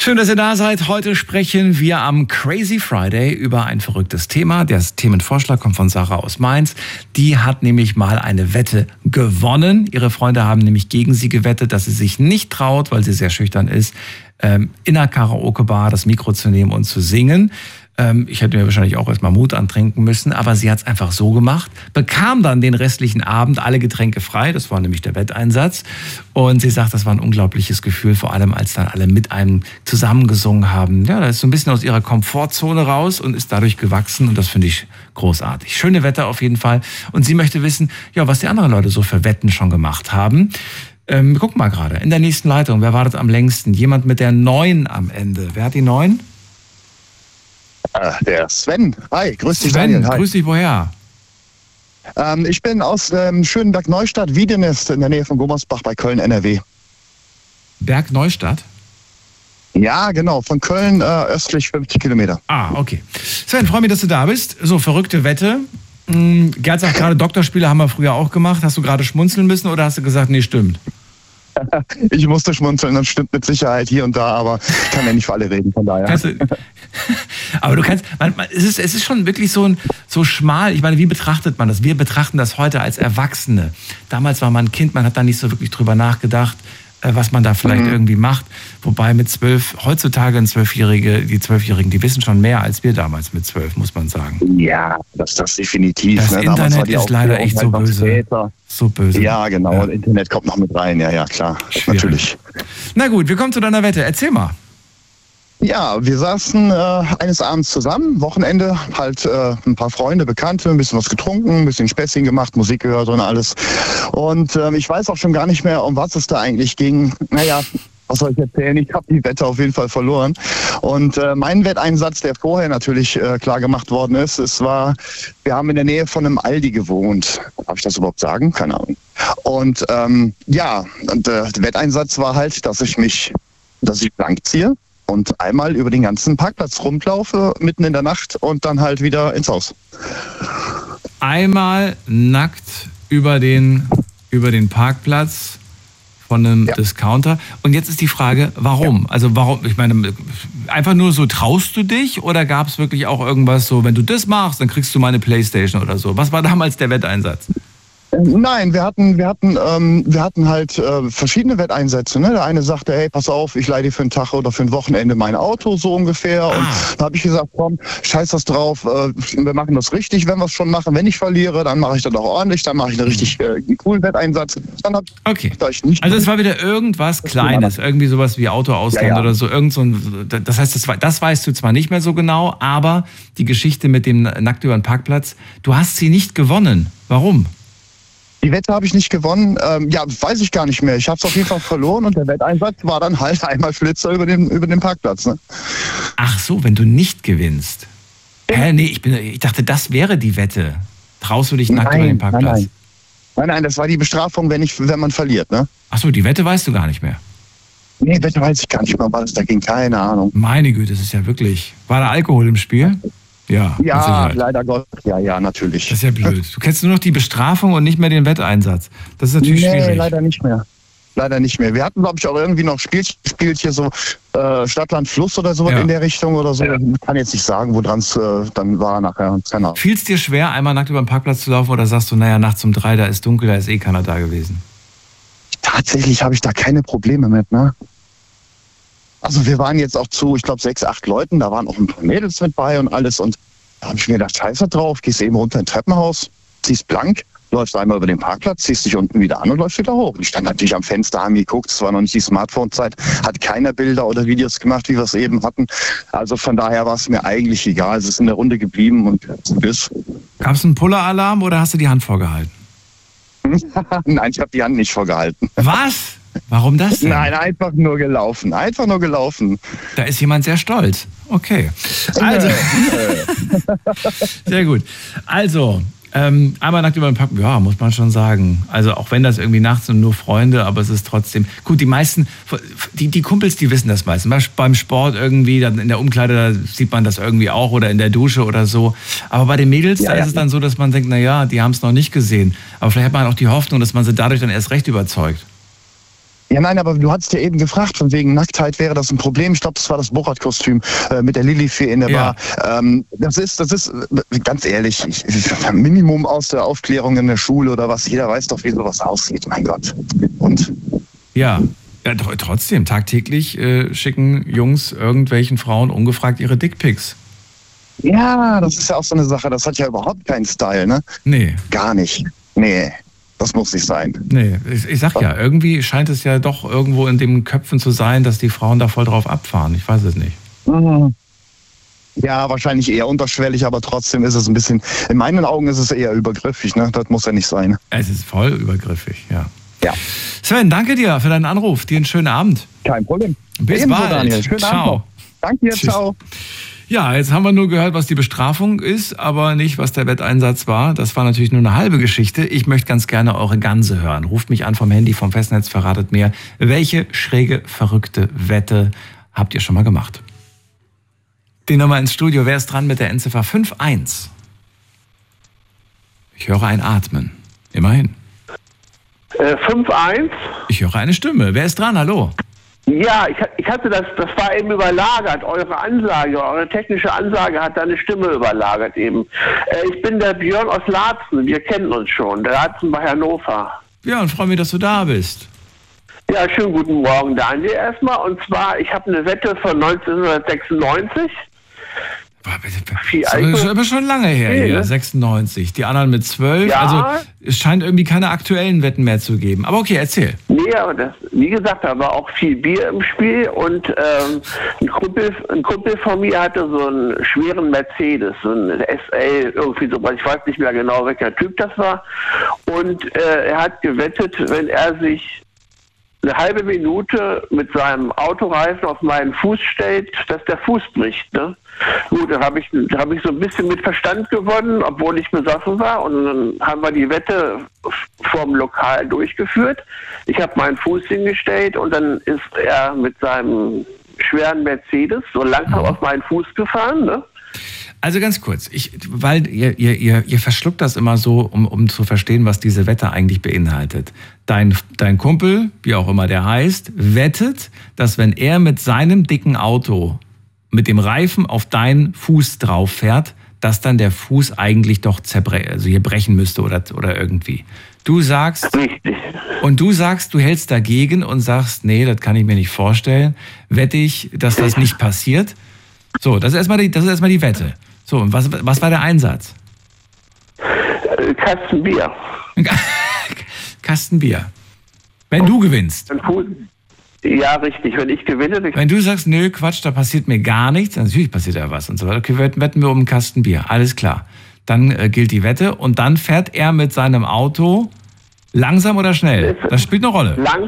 Schön, dass ihr da seid. Heute sprechen wir am Crazy Friday über ein verrücktes Thema. Der Themenvorschlag kommt von Sarah aus Mainz. Die hat nämlich mal eine Wette gewonnen. Ihre Freunde haben nämlich gegen sie gewettet, dass sie sich nicht traut, weil sie sehr schüchtern ist, in einer Karaoke-Bar das Mikro zu nehmen und zu singen. Ich hätte mir wahrscheinlich auch erstmal Mut antrinken müssen, aber sie hat es einfach so gemacht, bekam dann den restlichen Abend alle Getränke frei, das war nämlich der Wetteinsatz. Und sie sagt, das war ein unglaubliches Gefühl, vor allem als dann alle mit einem zusammengesungen haben. Ja, da ist so ein bisschen aus ihrer Komfortzone raus und ist dadurch gewachsen und das finde ich großartig. Schöne Wette auf jeden Fall. Und sie möchte wissen, ja, was die anderen Leute so für Wetten schon gemacht haben. Guck mal gerade, in der nächsten Leitung, wer wartet am längsten? Jemand mit der 9 am Ende. Wer hat die 9? Der Sven. Hi, grüß dich, Sven, Daniel. Hi. Grüß dich, woher? Ich bin aus schönen Bergneustadt, Wiedenest, in der Nähe von Gummersbach bei Köln, NRW. Bergneustadt? Ja, genau, von Köln östlich 50 Kilometer. Ah, okay. Sven, freue mich, dass du da bist. So, verrückte Wette. Gerd sagt gerade, Doktorspiele haben wir früher auch gemacht. Hast du gerade schmunzeln müssen oder hast du gesagt, nee, stimmt? Ich musste schmunzeln, das stimmt mit Sicherheit hier und da, aber ich kann ja nicht für alle reden, von daher. Aber du kannst, es ist schon wirklich so schmal. Ich meine, wie betrachtet man das? Wir betrachten das heute als Erwachsene. Damals war man ein Kind, man hat da nicht so wirklich drüber nachgedacht, was man da vielleicht irgendwie macht. Wobei mit 12, heutzutage die 12-Jährigen, die wissen schon mehr als wir damals mit 12, muss man sagen. Ja, das definitiv. Das Internet ist leider echt so böse. So böse. Ja, genau. Ja. Internet kommt noch mit rein. Ja, klar. Schwierig. Natürlich. Na gut, wir kommen zu deiner Wette. Erzähl mal. Ja, wir saßen eines Abends zusammen, Wochenende, halt ein paar Freunde, Bekannte, ein bisschen was getrunken, ein bisschen Späßchen gemacht, Musik gehört und alles. Und ich weiß auch schon gar nicht mehr, um was es da eigentlich ging. Naja, was soll ich erzählen? Ich habe die Wette auf jeden Fall verloren. Und mein Wetteinsatz, der vorher natürlich klar gemacht worden ist, wir haben in der Nähe von einem Aldi gewohnt. Darf ich das überhaupt sagen? Keine Ahnung. Und der Wetteinsatz war halt, dass ich blank ziehe und einmal über den ganzen Parkplatz rumlaufe, mitten in der Nacht und dann halt wieder ins Haus. Einmal nackt über den Parkplatz von einem Discounter. Und jetzt ist die Frage, warum? Also warum, ich meine, einfach nur so, traust du dich oder gab es wirklich auch irgendwas so, wenn du das machst, dann kriegst du mal eine Playstation oder so? Was war damals der Wetteinsatz? Nein, wir hatten halt verschiedene Wetteinsätze. Ne? Der eine sagte, hey, pass auf, ich leihe dir für einen Tag oder für ein Wochenende mein Auto, so ungefähr. Und da habe ich gesagt, komm, scheiß das drauf, wir machen das richtig, wenn wir es schon machen. Wenn ich verliere, dann mache ich das auch ordentlich, dann mache ich einen richtig coolen Wetteinsatz. Dann Also es war wieder irgendwas Kleines, irgendwie sowas wie Autoausland oder so. Das heißt, das weißt du zwar nicht mehr so genau, aber die Geschichte mit dem nackt über den Parkplatz, du hast sie nicht gewonnen. Warum? Die Wette habe ich nicht gewonnen. Weiß ich gar nicht mehr. Ich habe es auf jeden Fall verloren und der Wetteinsatz war dann halt einmal Flitzer über den Parkplatz. Ne? Ach so, wenn du nicht gewinnst. Nee, ich dachte, das wäre die Wette. Traust du dich nackt über den Parkplatz? Nein, das war die Bestrafung, wenn man verliert. Ne? Ach so, die Wette weißt du gar nicht mehr. Nee, Wette weiß ich gar nicht mehr, was da ging. Keine Ahnung. Meine Güte, das ist ja wirklich... War da Alkohol im Spiel? Ja, leider Gott. Ja, natürlich. Das ist ja blöd. Du kennst nur noch die Bestrafung und nicht mehr den Wetteinsatz. Das ist natürlich schwierig. Nee, leider nicht mehr. Wir hatten, glaube ich, auch irgendwie noch Spielchen hier so Stadt, Land, Fluss oder so in der Richtung oder so. Ich kann jetzt nicht sagen, woran es dann war nachher. Keine Ahnung. Fiel es dir schwer, einmal nackt über den Parkplatz zu laufen oder sagst du, naja, nachts um 3, da ist dunkel, da ist eh keiner da gewesen? Tatsächlich habe ich da keine Probleme mit, ne? Also wir waren jetzt auch ich glaube 6, 8 Leuten, da waren auch ein paar Mädels mit bei und alles und da habe ich mir gedacht, scheiße drauf, gehst eben runter in Treppenhaus, ziehst blank, läufst einmal über den Parkplatz, ziehst dich unten wieder an und läufst wieder hoch. Ich stand natürlich am Fenster, haben geguckt, es war noch nicht die Smartphone-Zeit, hat keiner Bilder oder Videos gemacht, wie wir es eben hatten. Also von daher war es mir eigentlich egal, es ist in der Runde geblieben und gut ist. Gab es einen Puller-Alarm oder hast du die Hand vorgehalten? Nein, ich habe die Hand nicht vorgehalten. Was? Warum das denn? Nein, einfach nur gelaufen. Da ist jemand sehr stolz. Okay. Also, sehr gut. Also, einmal nackt über den Parkplatz, ja, muss man schon sagen. Also auch wenn das irgendwie nachts sind nur Freunde, aber es ist trotzdem... Gut, die meisten, die Kumpels, die wissen das meistens. Beim Sport irgendwie, dann in der Umkleide, da sieht man das irgendwie auch oder in der Dusche oder so. Aber bei den Mädels, da ist es dann so, dass man denkt, naja, die haben es noch nicht gesehen. Aber vielleicht hat man auch die Hoffnung, dass man sie dadurch dann erst recht überzeugt. Ja, nein, aber du hattest ja eben gefragt, von wegen Nacktheit wäre das ein Problem. Ich glaube, das war das Borat-Kostüm mit der Lilifee in der Bar. Das ist ganz ehrlich, Minimum aus der Aufklärung in der Schule oder was. Jeder weiß doch, wie sowas aussieht, mein Gott. Und? Ja, trotzdem, tagtäglich schicken Jungs irgendwelchen Frauen ungefragt ihre Dickpics. Ja, das ist ja auch so eine Sache, das hat ja überhaupt keinen Style, ne? Nee. Gar nicht. Nee. Das muss nicht sein. Nee, ich sag ja, irgendwie scheint es ja doch irgendwo in den Köpfen zu sein, dass die Frauen da voll drauf abfahren. Ich weiß es nicht. Ja, wahrscheinlich eher unterschwellig, aber trotzdem ist es ein bisschen, in meinen Augen ist es eher übergriffig, ne? Das muss ja nicht sein. Es ist voll übergriffig, ja. Ja. Sven, danke dir für deinen Anruf. Dir einen schönen Abend. Kein Problem. Bis Ebenso, bald. Daniel. Schönen Ciao. Abend noch. Danke dir, ciao. Ja, jetzt haben wir nur gehört, was die Bestrafung ist, aber nicht, was der Wetteinsatz war. Das war natürlich nur eine halbe Geschichte. Ich möchte ganz gerne eure Ganze hören. Ruft mich an vom Handy, vom Festnetz, verratet mir, welche schräge, verrückte Wette habt ihr schon mal gemacht? Die Nummer ins Studio. Wer ist dran mit der Endziffer 51? Ich höre ein Atmen. Immerhin. 5-1. Ich höre eine Stimme. Wer ist dran? Hallo? Ja, ich hatte das war eben überlagert. Eure technische Ansage hat deine Stimme überlagert eben. Ich bin der Björn aus Laatzen. Wir kennen uns schon. Der Laatzen bei Hannover. Ja, und freue mich, dass du da bist. Ja, schönen guten Morgen, Daniel, erstmal. Und zwar, ich habe eine Wette von 1996. Das ist aber schon lange her hier, 96. Die anderen mit 12. Ja. Also es scheint irgendwie keine aktuellen Wetten mehr zu geben. Aber okay, erzähl. Nee, aber wie gesagt, da war auch viel Bier im Spiel und ein Kumpel von mir hatte so einen schweren Mercedes, so einen SL, irgendwie sowas. Ich weiß nicht mehr genau, welcher Typ das war. Und er hat gewettet, wenn er sich eine halbe Minute mit seinem Autoreifen auf meinen Fuß stellt, dass der Fuß bricht, ne? Gut, da hab ich so ein bisschen mit Verstand gewonnen, obwohl ich besoffen war. Und dann haben wir die Wette vorm Lokal durchgeführt. Ich habe meinen Fuß hingestellt und dann ist er mit seinem schweren Mercedes so langsam auf meinen Fuß gefahren, ne? Also ganz kurz, weil ihr verschluckt das immer so, um zu verstehen, was diese Wette eigentlich beinhaltet. Dein Kumpel, wie auch immer der heißt, wettet, dass wenn er mit seinem dicken Auto mit dem Reifen auf deinen Fuß drauf fährt, dass dann der Fuß eigentlich doch hier brechen müsste oder irgendwie. Du sagst, Richtig. Und du sagst, du hältst dagegen und sagst, nee, das kann ich mir nicht vorstellen. Wette ich, dass das nicht passiert. So, das ist erstmal die Wette. So, und was war der Einsatz? Kasten Bier. Kasten Bier. Wenn du gewinnst. Ja, richtig. Wenn ich gewinne... Wenn du sagst, nö, Quatsch, da passiert mir gar nichts, natürlich passiert ja was und so weiter. Okay, wetten wir um einen Kasten Bier. Alles klar. Dann gilt die Wette und dann fährt er mit seinem Auto langsam oder schnell. Das spielt eine Rolle.